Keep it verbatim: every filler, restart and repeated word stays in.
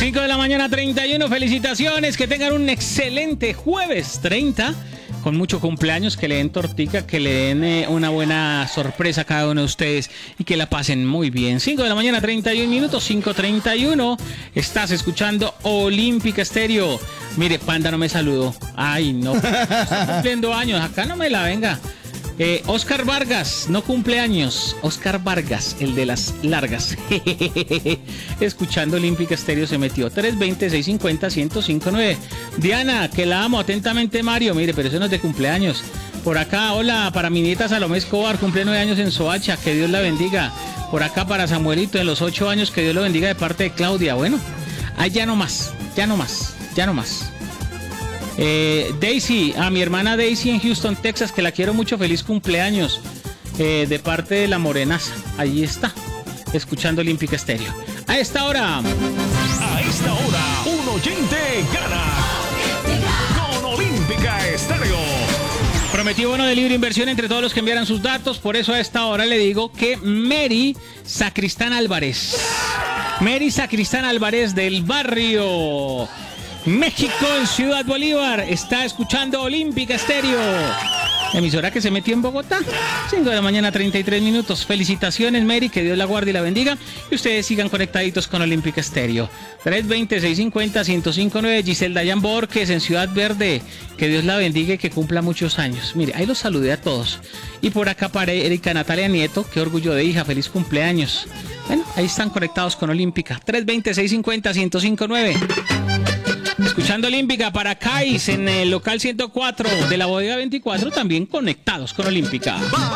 cinco de la mañana, treinta y uno. Felicitaciones, que tengan un excelente jueves treinta. Con mucho cumpleaños, que le den tortica, que le den eh, una buena sorpresa a cada uno de ustedes y que la pasen muy bien. cinco de la mañana, treinta y un minutos, cinco treinta y uno. Estás escuchando Olímpica Estéreo. Mire, Panda no me saludó. Ay, no. Está cumpliendo años. Acá no me la venga. Eh, Oscar Vargas, no cumple años. Oscar Vargas, el de las largas. Escuchando Olímpica Estéreo se metió. tres veinte, seiscientos cincuenta, ciento cinco nueve. Diana, que la amo atentamente, Mario. Mire, pero eso no es de cumpleaños. Por acá, hola, para mi nieta Salomé Escobar, cumple nueve años en Soacha, que Dios la bendiga. Por acá para Samuelito, en los ocho años, que Dios lo bendiga de parte de Claudia. Bueno, ahí ya no más, ya no más, ya no más. Eh, Daisy, a mi hermana Daisy en Houston, Texas, que la quiero mucho, feliz cumpleaños, eh, de parte de la morenaza. Ahí está, escuchando Olímpica Estéreo. A esta hora, a esta hora, un oyente gana con Olímpica Estéreo. Prometí bono de libre inversión entre todos los que enviaran sus datos. Por eso a esta hora le digo que Mary Sacristán Álvarez, Mary Sacristán Álvarez del barrio México en Ciudad Bolívar, está escuchando Olímpica Estéreo, emisora que se metió en Bogotá. cinco de la mañana, treinta y tres minutos. Felicitaciones, Mary, que Dios la guarde y la bendiga, y ustedes sigan conectaditos con Olímpica Estéreo. tres veinte, seiscientos cincuenta, ciento cinco nueve. Giselle Dayan Borges en Ciudad Verde, que Dios la bendiga y que cumpla muchos años. Mire, ahí los saludé a todos. Y por acá para Erika Natalia Nieto, qué orgullo de hija, feliz cumpleaños. Bueno, ahí están conectados con Olímpica. tres veinte, seiscientos cincuenta, ciento cinco nueve. Escuchando Olímpica para Kais en el local ciento cuatro de la bodega veinticuatro, también conectados con Olímpica.